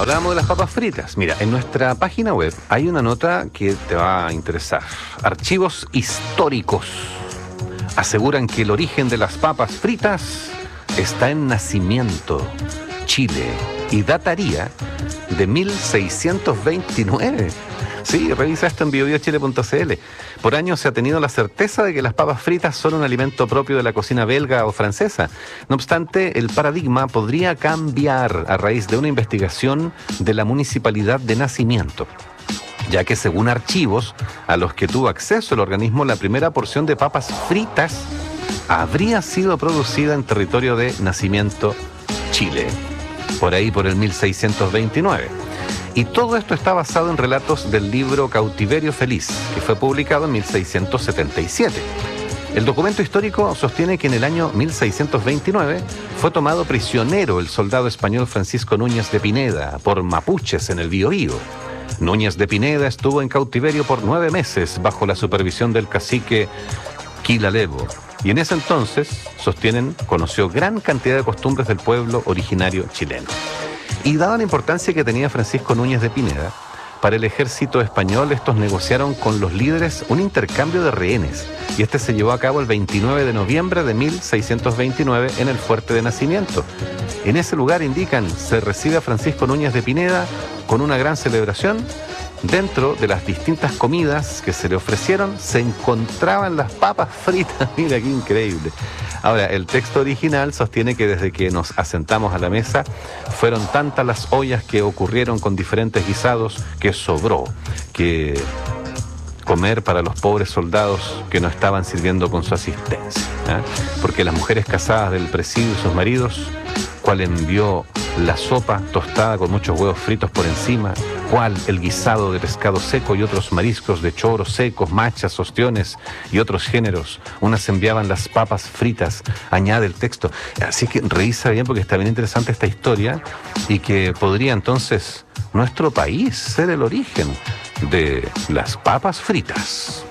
Hablábamos de las papas fritas. Mira, en nuestra página web hay una nota que te va a interesar. Archivos históricos aseguran que el origen de las papas fritas está en Nacimiento, Chile, y dataría de 1629. Sí, revisa esto en biobiochile.cl. Por años se ha tenido la certeza de que las papas fritas son un alimento propio de la cocina belga o francesa. No obstante, el paradigma podría cambiar a raíz de una investigación de la Municipalidad de Nacimiento, ya que según archivos a los que tuvo acceso el organismo, la primera porción de papas fritas habría sido producida en territorio de Nacimiento, Chile, por ahí por el 1629. Y todo esto está basado en relatos del libro Cautiverio Feliz, que fue publicado en 1677. El documento histórico sostiene que en el año 1629 fue tomado prisionero el soldado español Francisco Núñez de Pineda por mapuches en el Biobío. Núñez de Pineda estuvo en cautiverio por 9 meses bajo la supervisión del cacique Quilalevo. Y en ese entonces, sostienen, conoció gran cantidad de costumbres del pueblo originario chileno. Y dada la importancia que tenía Francisco Núñez de Pineda, para el ejército español estos negociaron con los líderes un intercambio de rehenes. Y este se llevó a cabo el 29 de noviembre de 1629 en el Fuerte de Nacimiento. En ese lugar, indican, se recibe a Francisco Núñez de Pineda con una gran celebración. Dentro de las distintas comidas que se le ofrecieron se encontraban las papas fritas. Mira qué increíble. Ahora, el texto original sostiene que desde que nos asentamos a la mesa fueron tantas las ollas que ocurrieron con diferentes guisados que sobró, que comer para los pobres soldados que no estaban sirviendo con su asistencia, ¿eh? Porque las mujeres casadas del presidio y sus maridos, cual envió la sopa tostada con muchos huevos fritos por encima, cual el guisado de pescado seco y otros mariscos de choros secos, machas, ostiones y otros géneros. Unas enviaban las papas fritas, añade el texto. Así que revisa bien porque está bien interesante esta historia y que podría entonces nuestro país ser el origen de las papas fritas.